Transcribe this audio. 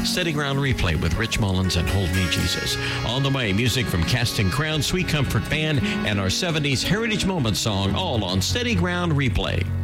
Steady Ground Replay with Rich Mullins and Hold Me Jesus. On the way, music from Casting Crown, Sweet Comfort Band, and our 70s Heritage Moments song, all on Steady Ground Replay.